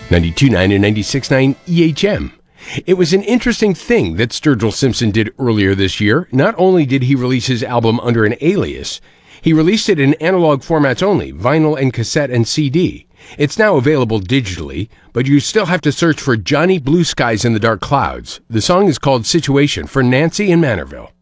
92.9 and 96.9 EHM. It was an interesting thing that Sturgill Simpson did earlier this year. Not only did he release his album under an alias, he released it in analog formats only, vinyl and cassette and CD. It's now available digitally, but you still have to search for Johnny Blue Skies in the Dark Clouds. The song is called Situation for Nancy in Manorville.